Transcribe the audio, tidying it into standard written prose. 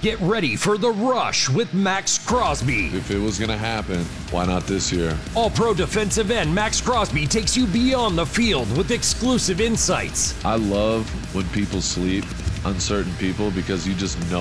Get ready for the rush with Max Crosby. If it was going to happen, why not this year? All-Pro defensive end Max Crosby takes you beyond the field with exclusive insights. I love when people sleep, uncertain people, because you just know